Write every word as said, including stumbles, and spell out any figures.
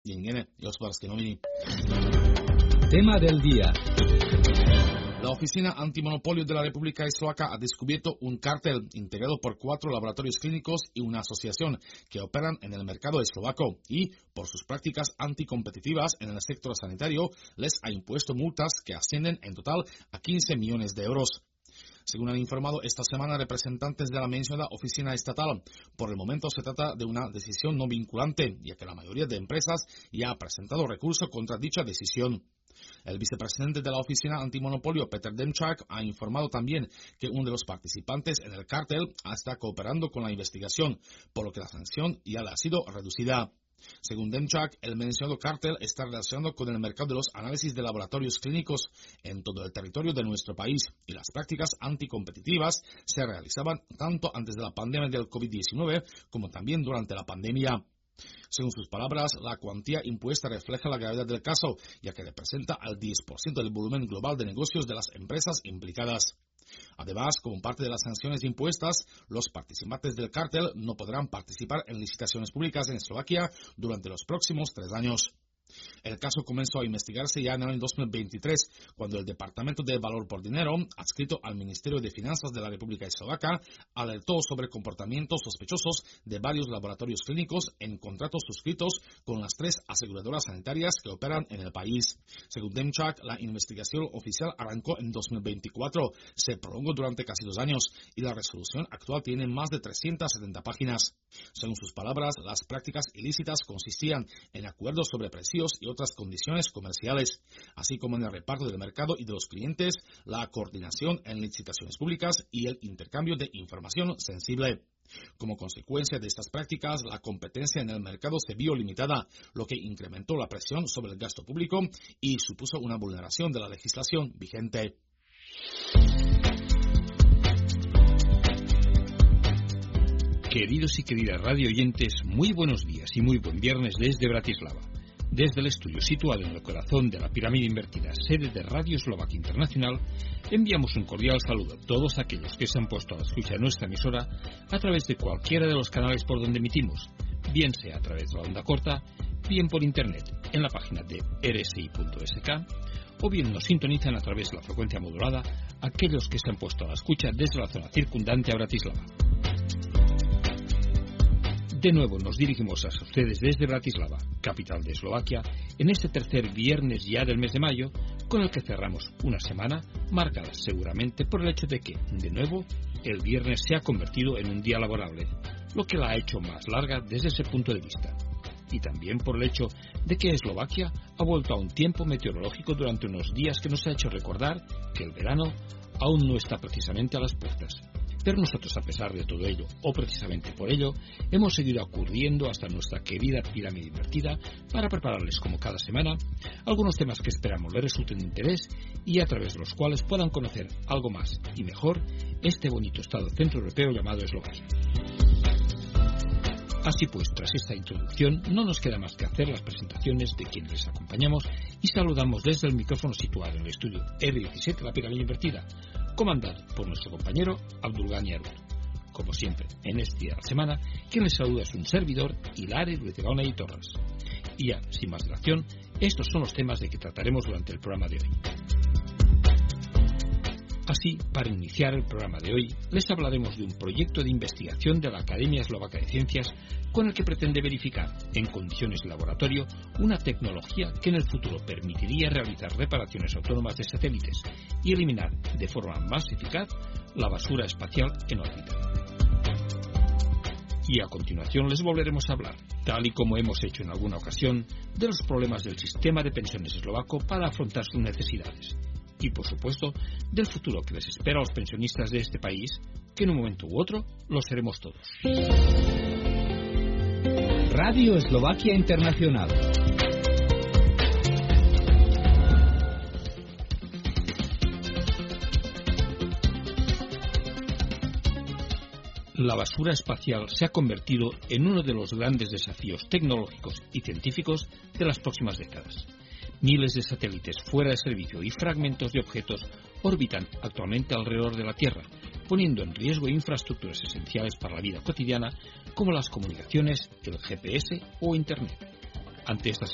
Jengene i hospodářské noviny. Tema del día. La Oficina Antimonopolio de la República Eslovaca ha descubierto un cártel integrado por cuatro laboratorios clínicos y una asociación que operan en el mercado eslovaco y, por sus prácticas anticompetitivas en el sector sanitario, les ha impuesto multas que ascienden en total a quince millones de euros. Según han informado esta semana representantes de la mencionada oficina estatal, por el momento se trata de una decisión no vinculante, ya que la mayoría de empresas ya ha presentado recurso contra dicha decisión. El vicepresidente de la oficina antimonopolio, Petr Demčák, ha informado también que uno de los participantes en el cártel está cooperando con la investigación, por lo que la sanción ya le ha sido reducida. Según Demčák, el mencionado cártel está relacionado con el mercado de los análisis de laboratorios clínicos en todo el territorio de nuestro país y las prácticas anticompetitivas se realizaban tanto antes de la pandemia del COVID diecinueve como también durante la pandemia. Según sus palabras, la cuantía impuesta refleja la gravedad del caso, ya que representa al diez por ciento del volumen global de negocios de las empresas implicadas. Además, como parte de las sanciones impuestas, los participantes del cártel no podrán participar en licitaciones públicas en Eslovaquia durante los próximos tres años. El caso comenzó a investigarse ya en el año dos mil veintitrés, cuando el Departamento de Valor por Dinero, adscrito al Ministerio de Finanzas de la República Eslovaca, alertó sobre comportamientos sospechosos de varios laboratorios clínicos en contratos suscritos con las tres aseguradoras sanitarias que operan en el país. Según Demčák, la investigación oficial arrancó en dos mil veinticuatro, se prolongó durante casi dos años y la resolución actual tiene más de trescientas setenta páginas. Según sus palabras, las prácticas ilícitas consistían en acuerdos sobre precios y otras condiciones comerciales, así como en el reparto del mercado y de los clientes, la coordinación en licitaciones públicas y el intercambio de información sensible. Como consecuencia de estas prácticas, la competencia en el mercado se vio limitada, lo que incrementó la presión sobre el gasto público y supuso una vulneración de la legislación vigente. Queridos y queridas radio oyentes, muy buenos días y muy buen viernes desde Bratislava. Desde el estudio situado en el corazón de la pirámide invertida, sede de Radio Eslovaquia Internacional, enviamos un cordial saludo a todos aquellos que se han puesto a la escucha de nuestra emisora a través de cualquiera de los canales por donde emitimos, bien sea a través de la onda corta, bien por internet en la página de r s i punto s k, o bien nos sintonizan a través de la frecuencia modulada aquellos que se han puesto a la escucha desde la zona circundante a Bratislava. De nuevo nos dirigimos a ustedes desde Bratislava, capital de Eslovaquia, en este tercer viernes ya del mes de mayo, con el que cerramos una semana marcada seguramente por el hecho de que, de nuevo, el viernes se ha convertido en un día laborable, lo que la ha hecho más larga desde ese punto de vista. Y también por el hecho de que Eslovaquia ha vuelto a un tiempo meteorológico durante unos días que nos ha hecho recordar que el verano aún no está precisamente a las puertas. Pero nosotros, a pesar de todo ello, o precisamente por ello, hemos seguido acudiendo hasta nuestra querida pirámide invertida para prepararles, como cada semana, algunos temas que esperamos les resulten de interés y a través de los cuales puedan conocer algo más y mejor este bonito estado centroeuropeo llamado Eslovaquia. Así pues, tras esta introducción, no nos queda más que hacer las presentaciones de quienes les acompañamos y saludamos desde el micrófono situado en el estudio R diecisiete, la pirámide invertida, comandado por nuestro compañero Abdulgani Arut. Como siempre, en este día de la semana, quien les saluda es un servidor, Hilari Ruitegona y Torres. Y ya, sin más dilación, estos son los temas de que trataremos durante el programa de hoy. Así, para iniciar el programa de hoy, les hablaremos de un proyecto de investigación de la Academia Eslovaca de Ciencias con el que pretende verificar, en condiciones de laboratorio, una tecnología que en el futuro permitiría realizar reparaciones autónomas de satélites y eliminar de forma más eficaz la basura espacial en órbita. Y a continuación les volveremos a hablar, tal y como hemos hecho en alguna ocasión, de los problemas del sistema de pensiones eslovaco para afrontar sus necesidades. Y, por supuesto, del futuro que les espera a los pensionistas de este país, que en un momento u otro lo seremos todos. Radio Eslovaquia Internacional. La basura espacial se ha convertido en uno de los grandes desafíos tecnológicos y científicos de las próximas décadas. Miles de satélites fuera de servicio y fragmentos de objetos orbitan actualmente alrededor de la Tierra, poniendo en riesgo infraestructuras esenciales para la vida cotidiana como las comunicaciones, el G P S o Internet. Ante esta